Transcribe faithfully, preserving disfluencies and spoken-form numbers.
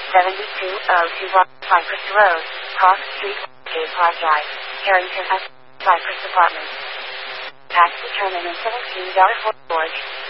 seventy-two oh two Cypress Road, Cross Street, Gay Park Drive, Harrington, Cypress Apartments. Tax determinant seventeen dollars for storage.